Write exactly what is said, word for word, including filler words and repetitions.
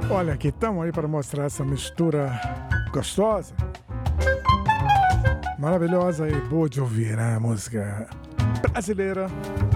Olha, aqui estamos aí para mostrar essa mistura gostosa, maravilhosa e boa de ouvir, né? Música brasileira